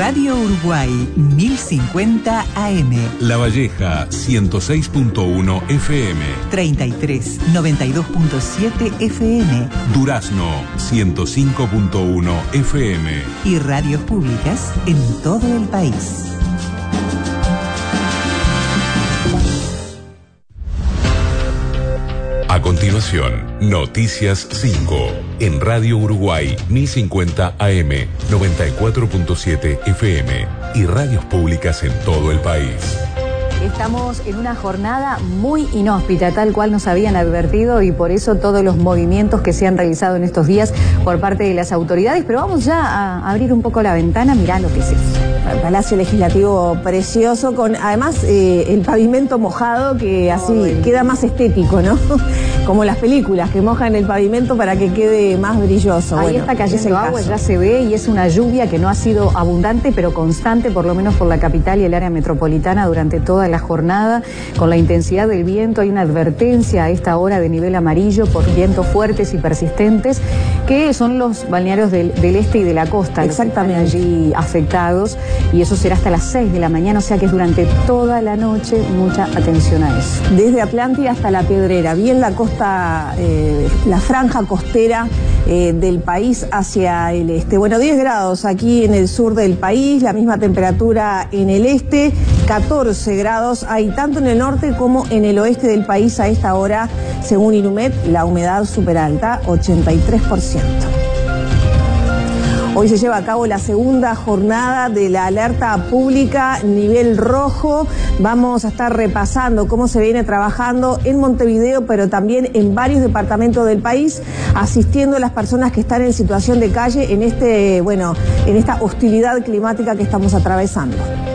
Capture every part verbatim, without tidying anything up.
Radio Uruguay mil cincuenta A M. La Valleja ciento seis punto uno F M. treinta y tres, noventa y dos punto siete F M. Durazno ciento cinco punto uno F M. Y radios públicas en todo el país. A continuación, Noticias cinco, en Radio Uruguay mil cincuenta A M, noventa y cuatro punto siete F M y radios públicas en todo el país. Estamos en una jornada muy inhóspita, tal cual nos habían advertido, y por eso todos los movimientos que se han realizado en estos días por parte de las autoridades. Pero vamos ya a abrir un poco la ventana, mirá lo que es eso. El Palacio Legislativo precioso, con además eh, el pavimento mojado, que así oh, queda más estético, ¿no? Como las películas, que mojan el pavimento para que quede más brilloso. Ahí bueno, está cayendo agua, ya se ve, y es una lluvia que no ha sido abundante, pero constante, por lo menos por la capital y el área metropolitana durante toda la jornada. Con la intensidad del viento hay una advertencia a esta hora de nivel amarillo por vientos fuertes y persistentes, que son los balnearios del, del este y de la costa. Exactamente. Los que están allí afectados, y eso será hasta las seis de la mañana, o sea que es durante toda la noche. Mucha atención a eso. Desde Atlántida hasta La Pedrera, bien la costa, eh, la franja costera eh, del país hacia el este. Bueno, diez grados aquí en el sur del país, la misma temperatura en el este, catorce grados hay tanto en el norte como en el oeste del país a esta hora, según Inumet, la humedad súper alta, ochenta y tres por ciento. Hoy se lleva a cabo la segunda jornada de la alerta pública nivel rojo. Vamos a estar repasando cómo se viene trabajando en Montevideo, pero también en varios departamentos del país, asistiendo a las personas que están en situación de calle en este, bueno, en esta hostilidad climática que estamos atravesando.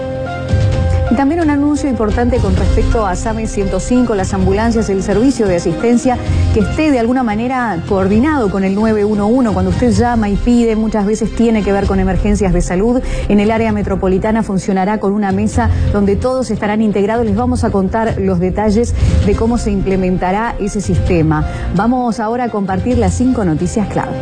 Y también un anuncio importante con respecto a SAME ciento cinco, las ambulancias, el servicio de asistencia, que esté de alguna manera coordinado con el nueve uno uno. Cuando usted llama y pide, muchas veces tiene que ver con emergencias de salud. En el área metropolitana funcionará con una mesa donde todos estarán integrados. Les vamos a contar los detalles de cómo se implementará ese sistema. Vamos ahora a compartir las cinco noticias clave.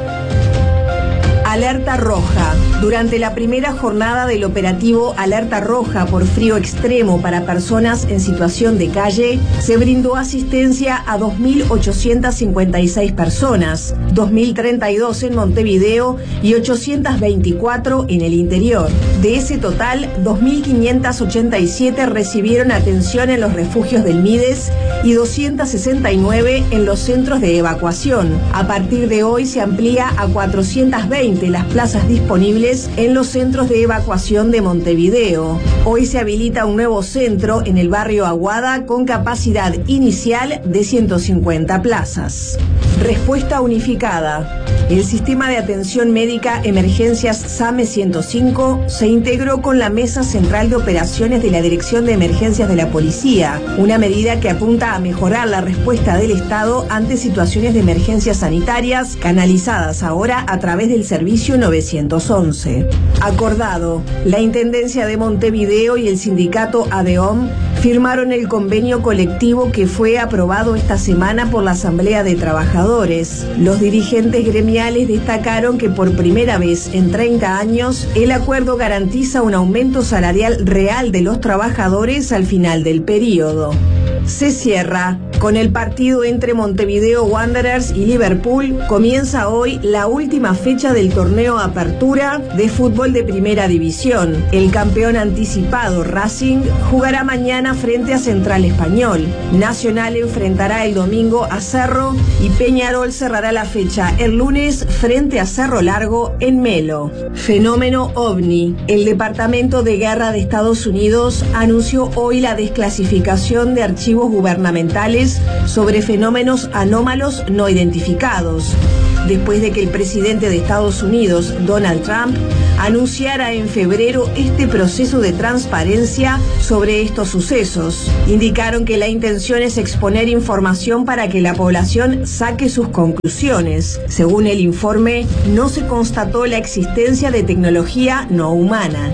Alerta roja. Durante la primera jornada del operativo Alerta Roja por frío extremo para personas en situación de calle, se brindó asistencia a dos mil ochocientas cincuenta y seis personas, dos mil treinta y dos en Montevideo y ochocientas veinticuatro en el interior. De ese total, dos mil quinientas ochenta y siete recibieron atención en los refugios del Mides y doscientas sesenta y nueve en los centros de evacuación. A partir de hoy se amplía a cuatrocientas veinte las plazas disponibles en los centros de evacuación de Montevideo. Hoy se habilita un nuevo centro en el barrio Aguada con capacidad inicial de ciento cincuenta plazas. Respuesta unificada. El sistema de atención médica emergencias SAME ciento cinco se integró con la Mesa Central de Operaciones de la Dirección de Emergencias de la Policía, una medida que apunta a mejorar la respuesta del Estado ante situaciones de emergencias sanitarias, canalizadas ahora a través del servicio novecientos once. Acordado, la Intendencia de Montevideo y el sindicato ADEOM firmaron el convenio colectivo que fue aprobado esta semana por la Asamblea de Trabajadores. Los dirigentes gremiales destacaron que por primera vez en treinta años el acuerdo garantiza un aumento salarial real de los trabajadores al final del periodo. Se cierra. Con el partido entre Montevideo Wanderers y Liverpool, comienza hoy la última fecha del torneo Apertura de fútbol de Primera División. El campeón anticipado Racing jugará mañana frente a Central Español. Nacional enfrentará el domingo a Cerro y Peñarol cerrará la fecha el lunes frente a Cerro Largo en Melo. Fenómeno OVNI. El Departamento de Guerra de Estados Unidos anunció hoy la desclasificación de archivos gubernamentales sobre fenómenos anómalos no identificados, después de que el presidente de Estados Unidos, Donald Trump, anunciara en febrero este proceso de transparencia sobre estos sucesos. Indicaron que la intención es exponer información para que la población saque sus conclusiones. Según el informe, no se constató la existencia de tecnología no humana.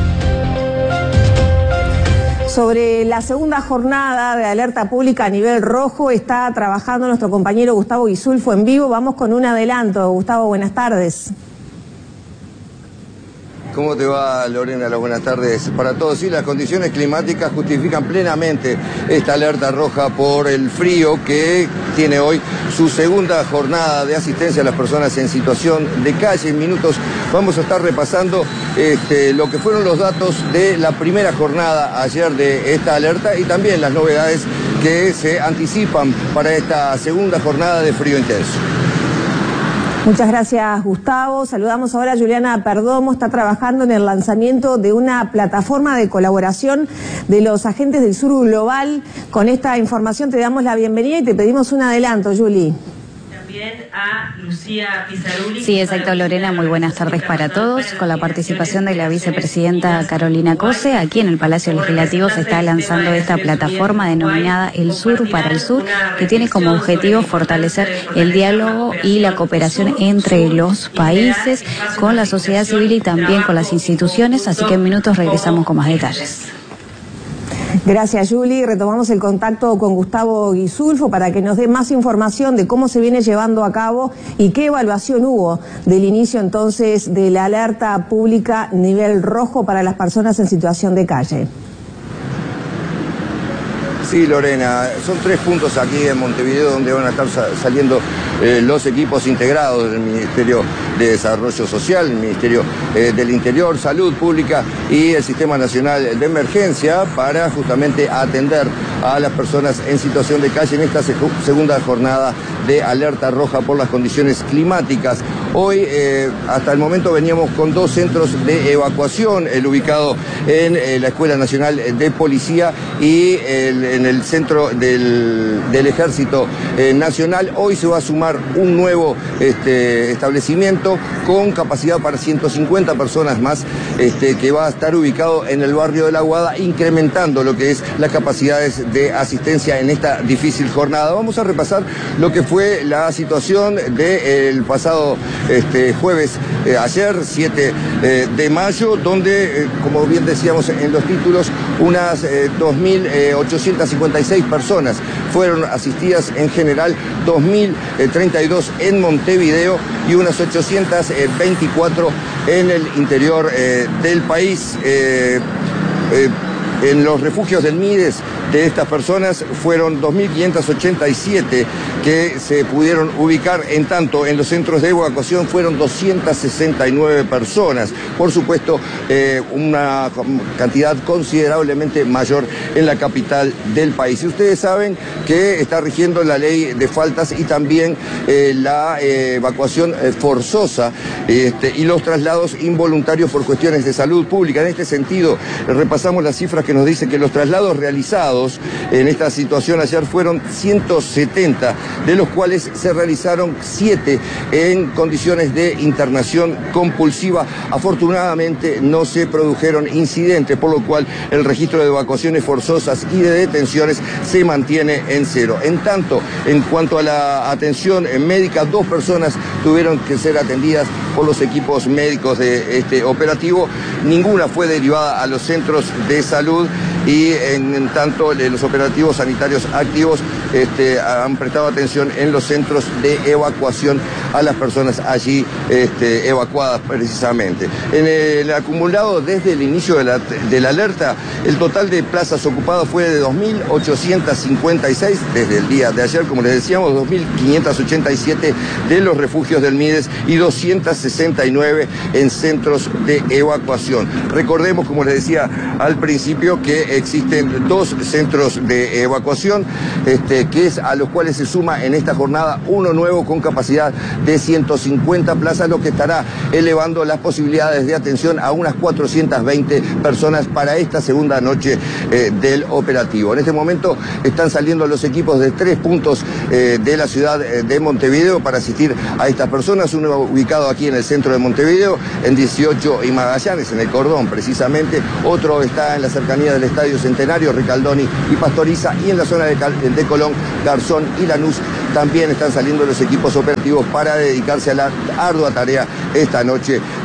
Sobre la segunda jornada de alerta pública a nivel rojo está trabajando nuestro compañero Gustavo Guisulfo en vivo. Vamos con un adelanto. Gustavo, buenas tardes. ¿Cómo te va, Lorena? Buenas tardes para todos. Sí, las condiciones climáticas justifican plenamente esta alerta roja por el frío que tiene hoy su segunda jornada de asistencia a las personas en situación de calle. En minutos vamos a estar repasando este, lo que fueron los datos de la primera jornada ayer de esta alerta y también las novedades que se anticipan para esta segunda jornada de frío intenso. Muchas gracias, Gustavo. Saludamos ahora a Juliana Perdomo. Está trabajando en el lanzamiento de una plataforma de colaboración de los agentes del Sur Global. Con esta información te damos la bienvenida y te pedimos un adelanto, Juli. También a Lucía Pizzarulli. Sí, exacto, Lorena. Muy buenas tardes para todos. Con la participación de la vicepresidenta Carolina Cose, aquí en el Palacio Legislativo se está lanzando esta plataforma denominada El Sur para el Sur, que tiene como objetivo fortalecer el diálogo y la cooperación entre los países, con la sociedad civil y también con las instituciones. Así que en minutos regresamos con más detalles. Gracias, Juli. Retomamos el contacto con Gustavo Guisulfo para que nos dé más información de cómo se viene llevando a cabo y qué evaluación hubo del inicio entonces de la alerta pública nivel rojo para las personas en situación de calle. Sí, Lorena, son tres puntos aquí en Montevideo donde van a estar saliendo eh, los equipos integrados del Ministerio de Desarrollo Social, el Ministerio eh, del Interior, Salud Pública y el Sistema Nacional de Emergencia para justamente atender a las personas en situación de calle en esta segunda jornada de alerta roja por las condiciones climáticas. Hoy, eh, hasta el momento, veníamos con dos centros de evacuación, el ubicado en eh, la Escuela Nacional de Policía y el, en el centro del, del Ejército eh, Nacional. Hoy se va a sumar un nuevo este, establecimiento con capacidad para ciento cincuenta personas más, este, que va a estar ubicado en el barrio de La Aguada, incrementando lo que es las capacidades de asistencia en esta difícil jornada. Vamos a repasar lo que fue la situación del pasado Este, jueves, eh, ayer, siete eh, de mayo, donde, eh, como bien decíamos en los títulos, unas eh, dos mil ochocientas cincuenta y seis personas fueron asistidas en general, dos mil treinta y dos en Montevideo y unas ochocientas veinticuatro en el interior eh, del país. Eh, eh, En los refugios del MIDES de estas personas fueron dos mil quinientas ochenta y siete que se pudieron ubicar, en tanto en los centros de evacuación fueron doscientas sesenta y nueve personas. Por supuesto, eh, una cantidad considerablemente mayor en la capital del país. Y ustedes saben que está rigiendo la ley de faltas y también eh, la eh, evacuación eh, forzosa este, y los traslados involuntarios por cuestiones de salud pública. En este sentido, repasamos las cifras que nos dicen que los traslados realizados en esta situación ayer fueron ciento setenta, de los cuales se realizaron siete en condiciones de internación compulsiva. Afortunadamente no se produjeron incidentes, por lo cual el registro de evacuaciones forzosas y de detenciones se mantiene en cero. En tanto, en cuanto a la atención médica, dos personas tuvieron que ser atendidas por los equipos médicos de este operativo. Ninguna fue derivada a los centros de salud y en, en tanto los operativos sanitarios activos este, han prestado atención en los centros de evacuación a las personas allí este, evacuadas precisamente. En el acumulado desde el inicio de la, de la alerta, el total de plazas ocupadas fue de dos mil ochocientas cincuenta y seis desde el día de ayer, como les decíamos, dos mil quinientas ochenta y siete de los refugios del MIDES y doscientas sesenta y nueve en centros de evacuación. Recordemos, como les decía al principio, que existen dos centros de evacuación, este, que es a los cuales se suma en esta jornada uno nuevo con capacidad de ciento cincuenta plazas, lo que estará elevando las posibilidades de atención a unas cuatrocientas veinte personas para esta segunda noche eh, del operativo. En este momento están saliendo los equipos de tres puntos eh, de la ciudad de Montevideo para asistir a estas personas, uno ubicado aquí en el centro de Montevideo, en dieciocho y Magallanes, en el Cordón precisamente, otro está en la cercanía del Estadio Centenario, Ricaldoni y Pastoriza, y en la zona de, de Colón, Garzón y Lanús también están saliendo los equipos operativos para dedicarse a la ardua tarea esta noche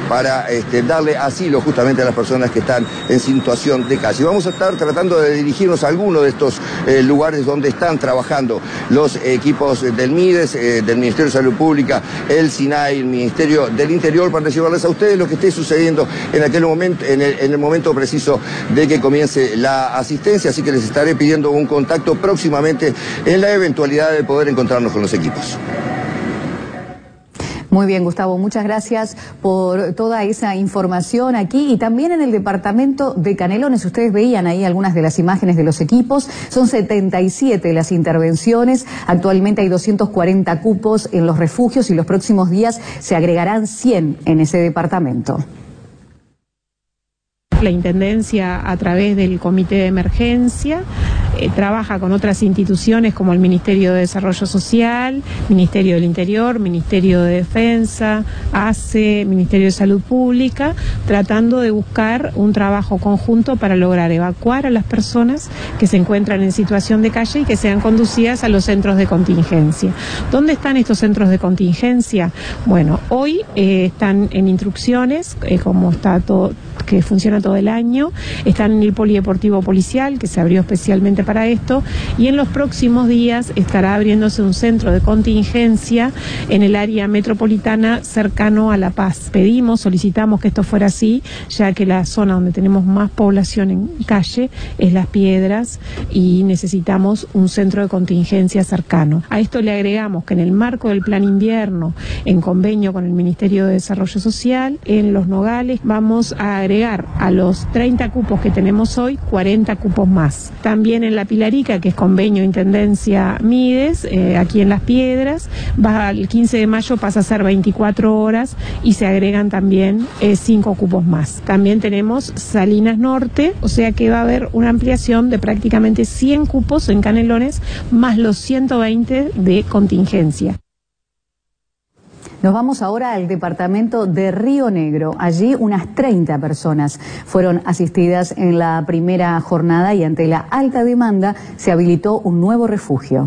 para este, darle asilo justamente a las personas que están en situación de calle. Vamos a estar tratando de dirigirnos a algunos de estos eh, lugares donde están trabajando los equipos del MIDES, eh, del Ministerio de Salud Pública, el SINAI, el Ministerio del Interior, para llevarles a ustedes lo que esté sucediendo en aquel momento, en el, en el momento preciso de que comience la asistencia, así que les estaré pidiendo un contacto próximamente en la eventualidad de poder encontrarnos con los equipos. Muy bien, Gustavo, muchas gracias por toda esa información aquí. Y también en el departamento de Canelones, ustedes veían ahí algunas de las imágenes de los equipos, son setenta y siete las intervenciones, actualmente hay doscientos cuarenta cupos en los refugios y los próximos días se agregarán cien en ese departamento. La Intendencia, a través del Comité de Emergencia, eh, trabaja con otras instituciones como el Ministerio de Desarrollo Social, Ministerio del Interior, Ministerio de Defensa, A C E, Ministerio de Salud Pública, tratando de buscar un trabajo conjunto para lograr evacuar a las personas que se encuentran en situación de calle y que sean conducidas a los centros de contingencia. ¿Dónde están estos centros de contingencia? Bueno, hoy eh, están en instrucciones, eh, como está todo, que funciona todo el año, están en el Polideportivo Policial, que se abrió especialmente para esto, y en los próximos días estará abriéndose un centro de contingencia en el área metropolitana cercano a La Paz. Pedimos, solicitamos que esto fuera así, ya que la zona donde tenemos más población en calle es Las Piedras y necesitamos un centro de contingencia cercano. A esto le agregamos que en el marco del Plan Invierno, en convenio con el Ministerio de Desarrollo Social, en Los Nogales vamos a agregar a los treinta cupos que tenemos hoy, cuarenta cupos más. También en La Pilarica, que es convenio Intendencia MIDES, eh, aquí en Las Piedras, va el quince de mayo pasa a ser veinticuatro horas y se agregan también eh, cinco cupos más. También tenemos Salinas Norte, o sea que va a haber una ampliación de prácticamente cien cupos en Canelones, más los ciento veinte de contingencia. Nos vamos ahora al departamento de Río Negro. Allí unas treinta personas fueron asistidas en la primera jornada y ante la alta demanda se habilitó un nuevo refugio.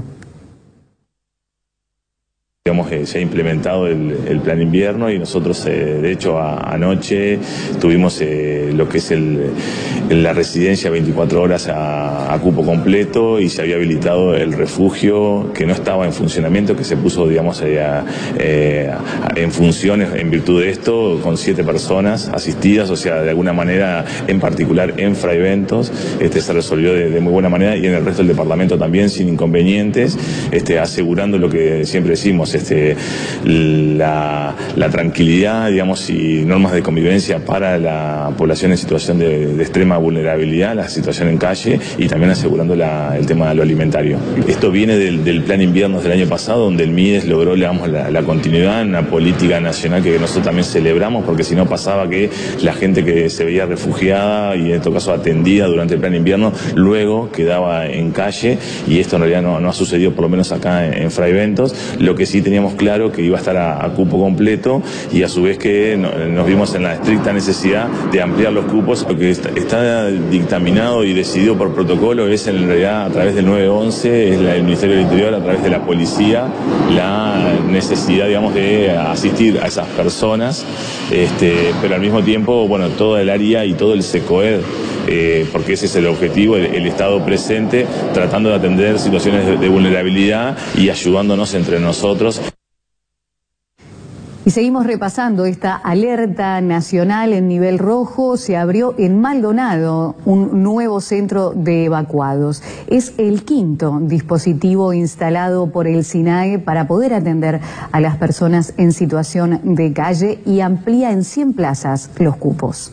Digamos, eh, se ha implementado el, el plan invierno y nosotros, eh, de hecho, a, anoche tuvimos eh, lo que es el, la residencia veinticuatro horas a, a cupo completo y se había habilitado el refugio que no estaba en funcionamiento, que se puso, digamos, eh, a, eh, a, en funciones en virtud de esto, con siete personas asistidas, o sea, de alguna manera, en particular en Fraiventos, este, se resolvió de, de muy buena manera y en el resto del departamento también sin inconvenientes, este, asegurando lo que siempre decimos, Este, la, la tranquilidad, digamos, y normas de convivencia para la población en situación de, de extrema vulnerabilidad, la situación en calle y también asegurando la, el tema de lo alimentario. Esto viene del, del plan invierno del año pasado, donde el MIDES logró, digamos, la, la continuidad en una política nacional que nosotros también celebramos, porque si no pasaba que la gente que se veía refugiada y en todo caso atendida durante el plan invierno, luego quedaba en calle, y esto en realidad no, no ha sucedido, por lo menos acá en, en Fraiventos. Lo que sí teníamos claro que iba a estar a, a cupo completo y a su vez que no, nos vimos en la estricta necesidad de ampliar los cupos. Lo que está, está dictaminado y decidido por protocolo es en realidad a través del nueve once, es la, el Ministerio del Interior, a través de la policía, la necesidad, digamos, de asistir a esas personas, este, pero al mismo tiempo, bueno, toda el área y todo el SECOED, eh, porque ese es el objetivo, el, el Estado presente, tratando de atender situaciones de, de vulnerabilidad y ayudándonos entre nosotros. Y seguimos repasando esta alerta nacional en nivel rojo. Se abrió en Maldonado un nuevo centro de evacuados. Es el quinto dispositivo instalado por el SINAE para poder atender a las personas en situación de calle y amplía en cien plazas los cupos.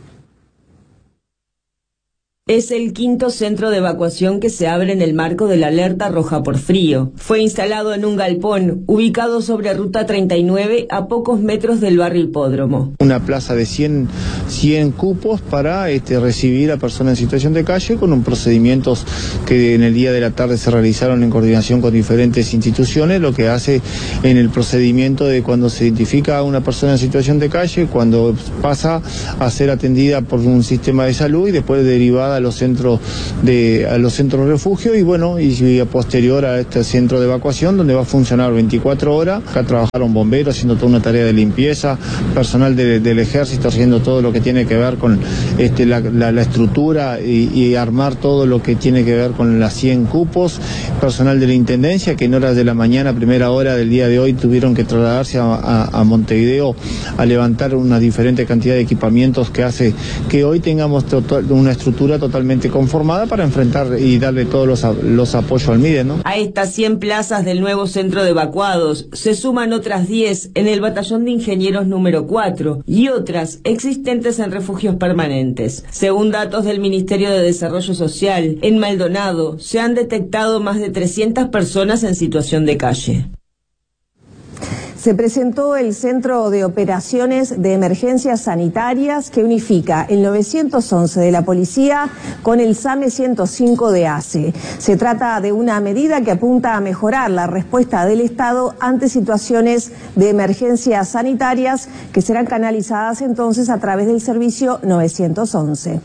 Es el quinto centro de evacuación que se abre en el marco de la alerta roja por frío. Fue instalado en un galpón, ubicado sobre Ruta treinta y nueve, a pocos metros del barrio Hipódromo. Una plaza de cien, cien cupos para este, recibir a personas en situación de calle, con un procedimientos que en el día de la tarde se realizaron en coordinación con diferentes instituciones, lo que hace en el procedimiento de cuando se identifica a una persona en situación de calle, cuando pasa a ser atendida por un sistema de salud y después derivada trasladada a los centros de a los centros de refugio y bueno, y, y a posterior a este centro de evacuación donde va a funcionar veinticuatro horas. Acá trabajaron bomberos haciendo toda una tarea de limpieza, personal de, del ejército haciendo todo lo que tiene que ver con este, la, la, la estructura y, y armar todo lo que tiene que ver con las cien cupos, personal de la Intendencia que en horas de la mañana, primera hora del día de hoy, tuvieron que trasladarse a, a, a Montevideo a levantar una diferente cantidad de equipamientos que hace que hoy tengamos total, una estructura totalmente conformada para enfrentar y darle todos los, los apoyos al MIDE, ¿no? A estas cien plazas del nuevo centro de evacuados se suman otras diez en el batallón de ingenieros número cuatro y otras existentes en refugios permanentes. Según datos del Ministerio de Desarrollo Social, en Maldonado se han detectado más de trescientas personas en situación de calle. Se presentó el Centro de Operaciones de Emergencias Sanitarias que unifica el novecientos once de la Policía con el SAME ciento cinco de ACE. Se trata de una medida que apunta a mejorar la respuesta del Estado ante situaciones de emergencias sanitarias que serán canalizadas entonces a través del servicio novecientos once.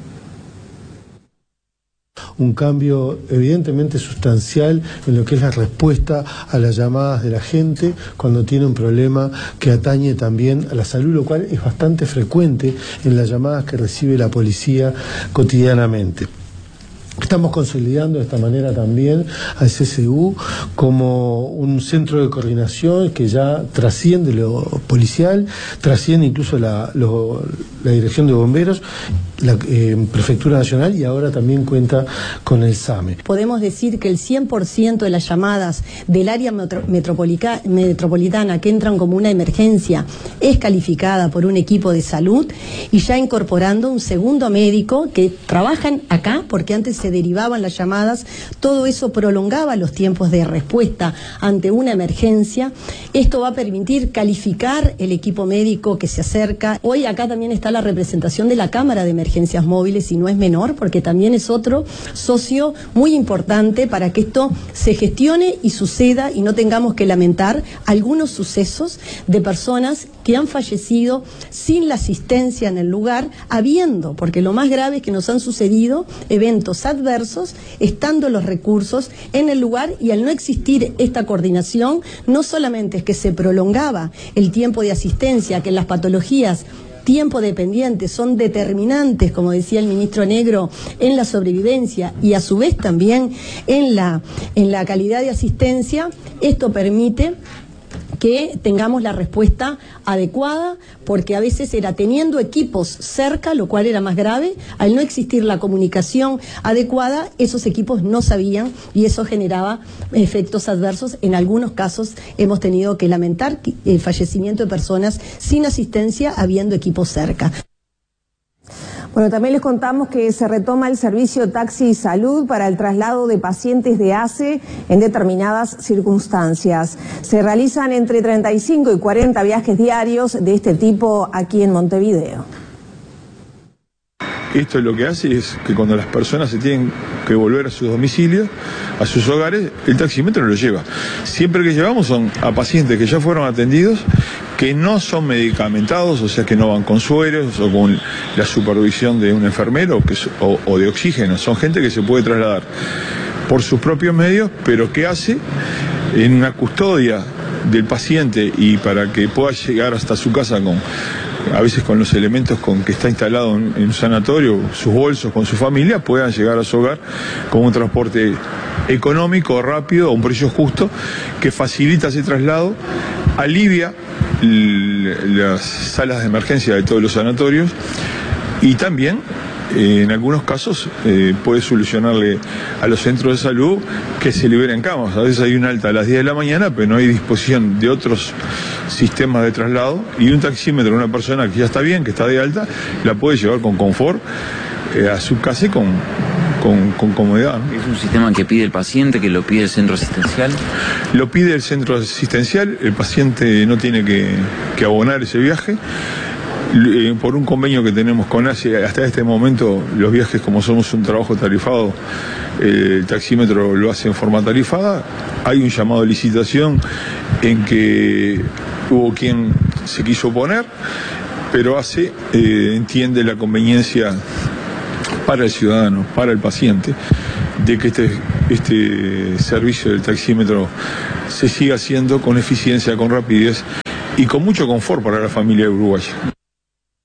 Un cambio evidentemente sustancial en lo que es la respuesta a las llamadas de la gente cuando tiene un problema que atañe también a la salud, lo cual es bastante frecuente en las llamadas que recibe la policía cotidianamente. Estamos consolidando de esta manera también al C S U como un centro de coordinación que ya trasciende lo policial, trasciende incluso la, lo, la Dirección de Bomberos, la eh, Prefectura Nacional y ahora también cuenta con el SAME. Podemos decir que el cien por ciento de las llamadas del área metro, metropolitana que entran como una emergencia es calificada por un equipo de salud y ya incorporando un segundo médico que trabajan acá porque antes se derivaban las llamadas, todo eso prolongaba los tiempos de respuesta ante una emergencia. Esto va a permitir calificar el equipo médico que se acerca. Hoy acá también está la representación de la Cámara de Emergencias Móviles y no es menor porque también es otro socio muy importante para que esto se gestione y suceda y no tengamos que lamentar algunos sucesos de personas que han fallecido sin la asistencia en el lugar, habiendo, porque lo más grave es que nos han sucedido eventos adversos, estando los recursos en el lugar y al no existir esta coordinación, no solamente es que se prolongaba el tiempo de asistencia, que en las patologías tiempo dependiente son determinantes, como decía el ministro Negro, en la sobrevivencia y a su vez también en la, en la calidad de asistencia, esto permite que tengamos la respuesta adecuada, porque a veces era teniendo equipos cerca, lo cual era más grave, al no existir la comunicación adecuada, esos equipos no sabían y eso generaba efectos adversos. En algunos casos hemos tenido que lamentar el fallecimiento de personas sin asistencia habiendo equipos cerca. Bueno, también les contamos que se retoma el servicio Taxi Salud para el traslado de pacientes de ACE en determinadas circunstancias. Se realizan entre treinta y cinco y cuarenta viajes diarios de este tipo aquí en Montevideo. Esto lo que hace es que cuando las personas se tienen que volver a sus domicilios, a sus hogares, el taxímetro lo lleva. Siempre que llevamos son a pacientes que ya fueron atendidos, que no son medicamentados, o sea que no van con sueros o con la supervisión de un enfermero que, o, o de oxígeno. Son gente que se puede trasladar por sus propios medios, pero que hace en una custodia del paciente y para que pueda llegar hasta su casa con... a veces con los elementos con que está instalado en, en un sanatorio, sus bolsos con su familia, puedan llegar a su hogar con un transporte económico, rápido, a un precio justo, que facilita ese traslado, alivia las salas de emergencia de todos los sanatorios y también eh, en algunos casos eh, puede solucionarle a los centros de salud que se liberen camas. A veces hay un alta a las diez de la mañana, pero no hay disposición de otros sistemas de traslado y un taxímetro, una persona que ya está bien, que está de alta, la puede llevar con confort eh, a su casa y con, con, con comodidad, ¿no? ¿Es un sistema que pide el paciente, que lo pide el centro asistencial? Lo pide el centro asistencial, el paciente no tiene que, que abonar ese viaje. Por un convenio que tenemos con ACE, hasta este momento los viajes, como somos un trabajo tarifado, el taxímetro lo hace en forma tarifada. Hay un llamado de licitación en que hubo quien se quiso oponer, pero ACE eh, entiende la conveniencia para el ciudadano, para el paciente, de que este, este servicio del taxímetro se siga haciendo con eficiencia, con rapidez y con mucho confort para la familia uruguaya.